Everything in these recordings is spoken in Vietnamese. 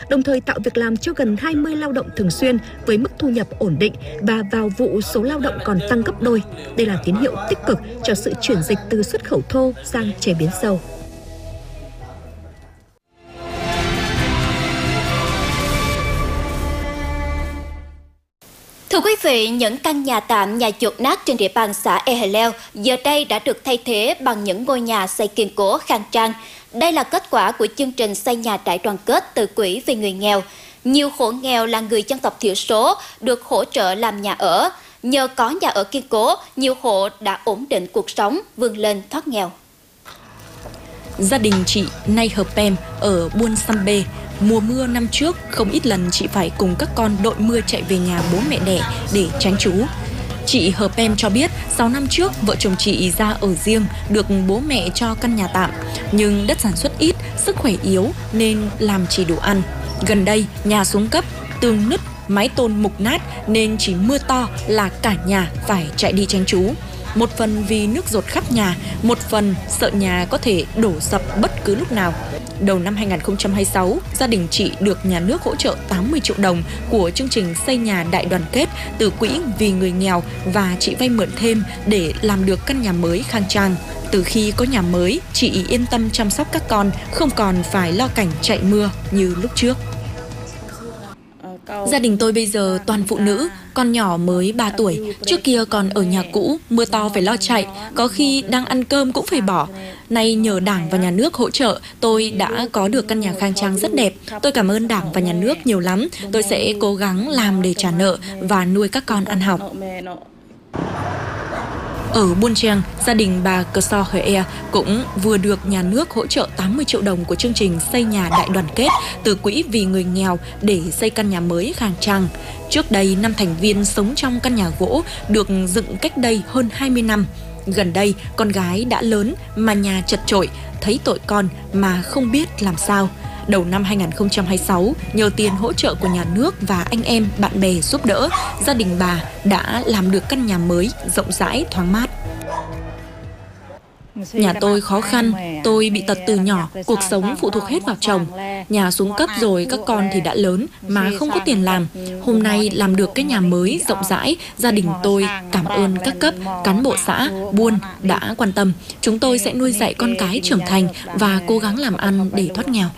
đồng thời tạo việc làm cho gần 20 lao động thường xuyên với mức thu nhập ổn định và vào vụ số lao động còn tăng gấp đôi. Đây là tín hiệu tích cực cho sự chuyển dịch từ xuất khẩu thô sang chế biến sâu. Thưa quý vị, những căn nhà tạm, nhà dột nát trên địa bàn xã E Hờ Leo giờ đây đã được thay thế bằng những ngôi nhà xây kiên cố khang trang. Đây là kết quả của chương trình xây nhà đại đoàn kết từ Quỹ vì người nghèo. Nhiều hộ nghèo là người dân tộc thiểu số được hỗ trợ làm nhà ở. Nhờ có nhà ở kiên cố, nhiều hộ đã ổn định cuộc sống, vươn lên thoát nghèo. Gia đình chị Nay Hợp Pem ở Buôn Săm Bê. Mùa mưa năm trước, không ít lần chị phải cùng các con đội mưa chạy về nhà bố mẹ đẻ để tránh trú. Chị Hợp Pem cho biết, 6 năm trước, vợ chồng chị ra ở riêng, được bố mẹ cho căn nhà tạm. Nhưng đất sản xuất ít, sức khỏe yếu nên làm chỉ đủ ăn. Gần đây, nhà xuống cấp, tường nứt, mái tôn mục nát nên chỉ mưa to là cả nhà phải chạy đi tránh trú. Một phần vì nước dột khắp nhà, một phần sợ nhà có thể đổ sập bất cứ lúc nào. Đầu năm 2026, gia đình chị được nhà nước hỗ trợ 80 triệu đồng của chương trình xây nhà đại đoàn kết từ Quỹ vì người nghèo và chị vay mượn thêm để làm được căn nhà mới khang trang. Từ khi có nhà mới, chị yên tâm chăm sóc các con, không còn phải lo cảnh chạy mưa như lúc trước. Gia đình tôi bây giờ toàn phụ nữ, con nhỏ mới 3 tuổi, trước kia còn ở nhà cũ, mưa to phải lo chạy, có khi đang ăn cơm cũng phải bỏ. Nay nhờ Đảng và Nhà nước hỗ trợ, tôi đã có được căn nhà khang trang rất đẹp. Tôi cảm ơn Đảng và Nhà nước nhiều lắm, tôi sẽ cố gắng làm để trả nợ và nuôi các con ăn học. Ở Buôn Trang, gia đình bà Cờ So Hờ E cũng vừa được nhà nước hỗ trợ 80 triệu đồng của chương trình xây nhà đại đoàn kết từ Quỹ vì người nghèo để xây căn nhà mới khang trang. Trước đây, 5 thành viên sống trong căn nhà gỗ được dựng cách đây hơn 20 năm. Gần đây, con gái đã lớn mà nhà chật chội, thấy tội con mà không biết làm sao. Đầu năm 2026, nhờ tiền hỗ trợ của nhà nước và anh em, bạn bè giúp đỡ, gia đình bà đã làm được căn nhà mới rộng rãi, thoáng mát. Nhà tôi khó khăn, tôi bị tật từ nhỏ, cuộc sống phụ thuộc hết vào chồng. Nhà xuống cấp rồi, các con thì đã lớn mà không có tiền làm. Hôm nay làm được cái nhà mới rộng rãi, gia đình tôi cảm ơn các cấp, cán bộ xã, buôn đã quan tâm. Chúng tôi sẽ nuôi dạy con cái trưởng thành và cố gắng làm ăn để thoát nghèo.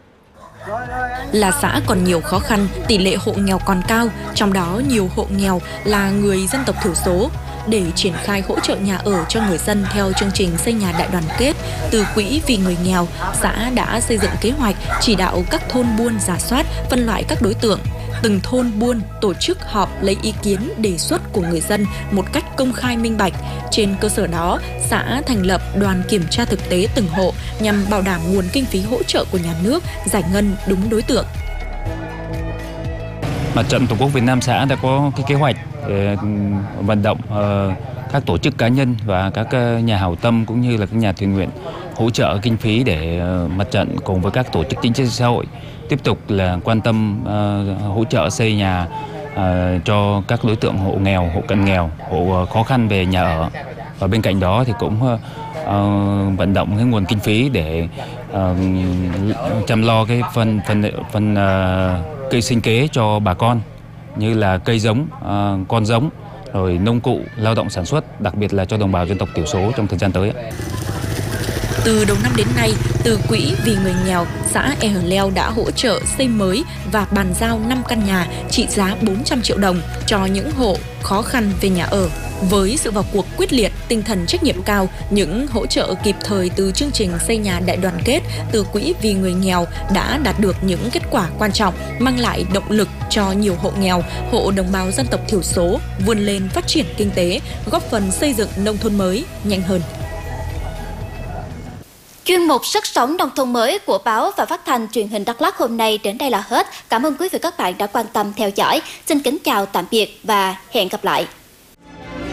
Là xã còn nhiều khó khăn, tỷ lệ hộ nghèo còn cao, trong đó nhiều hộ nghèo là người dân tộc thiểu số. Để triển khai hỗ trợ nhà ở cho người dân theo chương trình xây nhà đại đoàn kết từ Quỹ vì người nghèo, xã đã xây dựng kế hoạch chỉ đạo các thôn buôn rà soát, phân loại các đối tượng. Từng thôn buôn tổ chức họp lấy ý kiến đề xuất của người dân một cách công khai minh bạch. Trên cơ sở đó, xã thành lập đoàn kiểm tra thực tế từng hộ nhằm bảo đảm nguồn kinh phí hỗ trợ của nhà nước giải ngân đúng đối tượng. Mặt trận Tổ quốc Việt Nam xã đã có cái kế hoạch để vận động các tổ chức cá nhân và các nhà hảo tâm cũng như là các nhà thiện nguyện hỗ trợ kinh phí để mặt trận cùng với các tổ chức chính trị xã hội tiếp tục là quan tâm hỗ trợ xây nhà cho các đối tượng hộ nghèo, hộ cận nghèo, hộ khó khăn về nhà ở. Và bên cạnh đó thì cũng vận động cái nguồn kinh phí để chăm lo cái phần cây sinh kế cho bà con như là cây giống, con giống, rồi nông cụ, lao động sản xuất, đặc biệt là cho đồng bào dân tộc thiểu số trong thời gian tới. Từ đầu năm đến nay, từ Quỹ vì người nghèo, xã E Hờ Leo đã hỗ trợ xây mới và bàn giao 5 căn nhà trị giá 400 triệu đồng cho những hộ khó khăn về nhà ở. Với sự vào cuộc quyết liệt, tinh thần trách nhiệm cao, những hỗ trợ kịp thời từ chương trình xây nhà đại đoàn kết từ Quỹ vì người nghèo đã đạt được những kết quả quan trọng, mang lại động lực cho nhiều hộ nghèo, hộ đồng bào dân tộc thiểu số vươn lên phát triển kinh tế, góp phần xây dựng nông thôn mới nhanh hơn. Chuyên mục Sức sống nông thôn mới của báo và phát thanh truyền hình Đắk Lắk hôm nay đến đây là hết. Cảm ơn quý vị và các bạn đã quan tâm theo dõi. Xin kính chào tạm biệt và hẹn gặp lại.